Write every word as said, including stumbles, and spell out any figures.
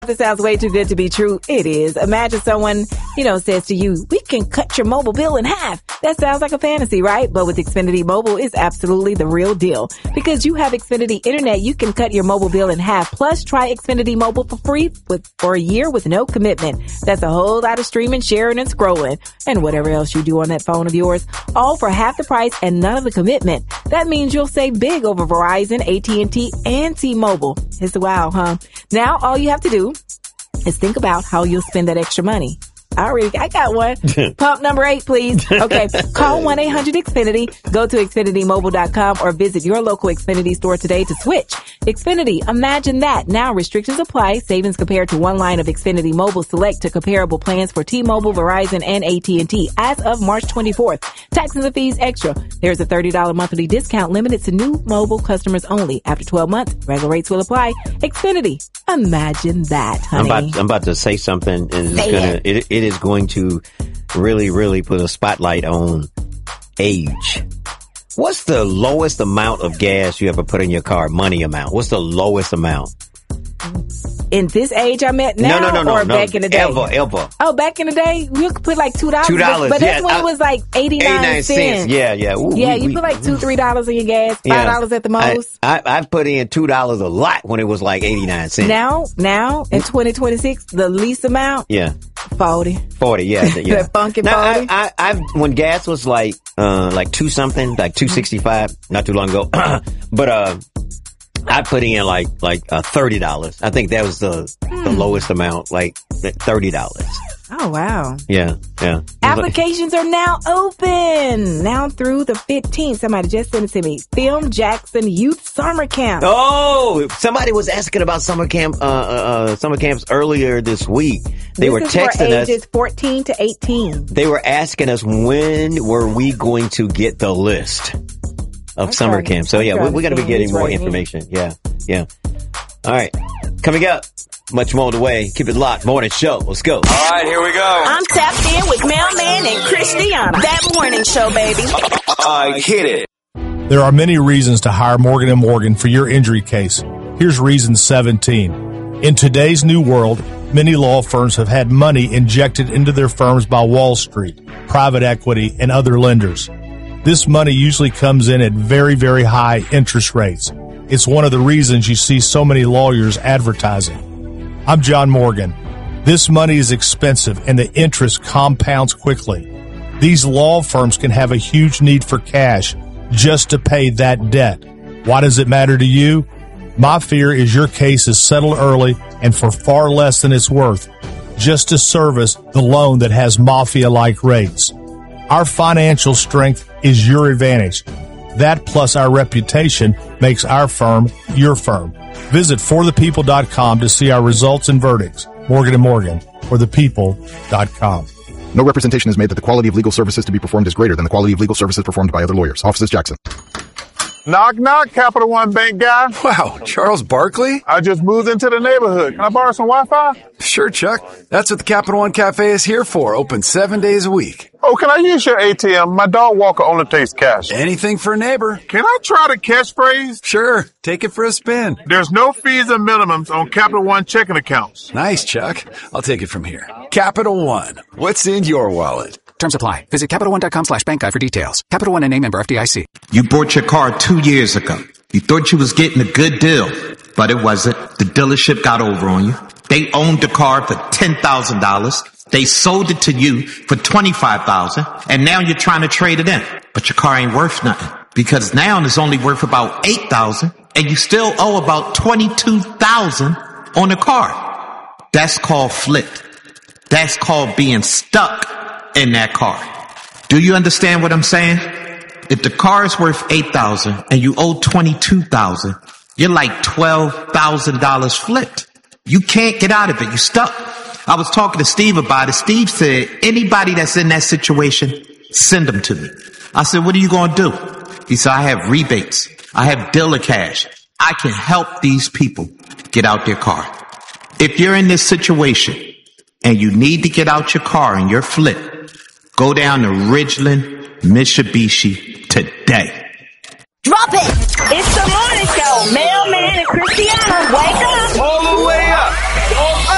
This sounds way too good to be true. It is. Imagine someone, you know, says to you, we can cut your mobile bill in half. That sounds like a fantasy, right? But with Xfinity Mobile, it's absolutely the real deal. Because you have Xfinity Internet, you can cut your mobile bill in half. Plus, try Xfinity Mobile for free with, for a year with no commitment. That's a whole lot of streaming, sharing, and scrolling. And whatever else you do on that phone of yours. All for half the price and none of the commitment. That means you'll save big over Verizon, A T and T, and T-Mobile. It's wow, huh? Now, all you have to do is think about how you'll spend that extra money. I already, I got one. Pump number eight, please. Okay. Call one eight hundred X Finity, go to Xfinity Mobile dot com or visit your local Xfinity store today to switch. Xfinity, imagine that. Now restrictions apply. Savings compared to one line of Xfinity Mobile Select to comparable plans for T-Mobile, Verizon, and A T and T as of March twenty-fourth. Taxes and fees extra. There's a thirty dollars monthly discount limited to new mobile customers only. After twelve months, regular rates will apply. Xfinity, imagine that, honey. I'm about, I'm about to say something, and it's Say gonna, it. it, it is going to really, really put a spotlight on age. What's the lowest amount of gas you ever put in your car? Money amount. What's the lowest amount? In this age I'm at now, no, no, no, no, or no. back in the day? Ever, ever. Oh, back in the day, you could put like two dollars. Two dollars, But that's yeah, when I- it was like eighty-nine cents. Yeah, yeah. Ooh, Yeah, we- you we- put like two, three dollars in your gas, five dollars at the most. I, I, I've put in two dollars a lot when it was like eighty-nine cents. Now, now in twenty twenty-six, the least amount, Yeah. forty. Forty, yeah, yeah. That funky Now, I, forty. I, I've when gas was like, uh, like two something, like two sixty five, not too long ago. But uh, I put in like like uh, thirty dollars. I think that was the the lowest amount, like thirty dollars. Oh, wow. Yeah, yeah. Applications are now open. Now through the fifteenth. Somebody just sent it to me. Film Jackson Youth Summer Camp. Oh, somebody was asking about summer camp, uh, uh, uh summer camps earlier this week. They this were is texting for us. ages fourteen to eighteen. They were asking us when were we going to get the list of I'm summer trying to- camp. So I'm yeah, trying we, to we're going to be see getting who's more right here. information. Yeah, yeah. All right, coming up, much more on the way. Keep it locked. Morning show. Let's go. All right, here we go. I'm tapped in with Mailman and Christiana. That morning show, baby. I hit it. There are many reasons to hire Morgan and Morgan for your injury case. Here's reason seventeen. In today's new world, many law firms have had money injected into their firms by Wall Street, private equity, and other lenders. This money usually comes in at very, very high interest rates. It's one of the reasons you see so many lawyers advertising. I'm John Morgan. This money is expensive and the interest compounds quickly. These law firms can have a huge need for cash just to pay that debt. Why does it matter to you? My fear is your case is settled early and for far less than it's worth, just to service the loan that has mafia-like rates. Our financial strength is your advantage. That plus our reputation makes our firm your firm. Visit for the people dot com to see our results and verdicts. Morgan and Morgan, for the people dot com. No representation is made that the quality of legal services to be performed is greater than the quality of legal services performed by other lawyers. Offices Jackson. Knock, knock, Capital One Bank guy. Wow, Charles Barkley? I just moved into the neighborhood. Can I borrow some Wi-Fi? Sure, Chuck. That's what the Capital One Cafe is here for. Open seven days a week. Oh, can I use your A T M? My dog walker only takes cash. Anything for a neighbor. Can I try the catchphrase? Sure. Take it for a spin. There's no fees and minimums on Capital One checking accounts. Nice, Chuck. I'll take it from here. Capital One. What's in your wallet? Terms apply. Visit Capital One dot com slash bank guide for details. Capital One and name member F D I C. You bought your car two years ago. You thought you was getting a good deal, but it wasn't. The dealership got over on you. They owned the car for ten thousand dollars. They sold it to you for twenty-five thousand dollars, and now you're trying to trade it in. But your car ain't worth nothing because now it's only worth about eight thousand dollars, and you still owe about twenty-two thousand dollars on the car. That's called flipped. That's called being stuck in that car. Do you understand what I'm saying? If the car is worth eight thousand dollars and you owe twenty-two thousand dollars, you're like twelve thousand dollars flipped. You can't get out of it. You're stuck. I was talking to Steve about it. Steve said, anybody that's in that situation, send them to me. I said, what are you going to do? He said, I have rebates. I have dealer cash. I can help these people get out their car. If you're in this situation and you need to get out your car and you're flipped, go down to Ridgeland Mitsubishi today. Drop it. It's the morning show. Mailman and Christiana. Wake up.